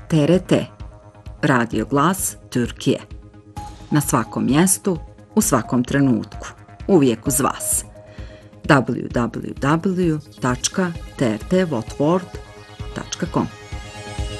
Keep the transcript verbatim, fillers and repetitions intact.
T R T, Radio Glas Türkije. Na svakom mjestu, u svakom trenutku, uvijek uz vas. w w w tačka t r t votvord tačka com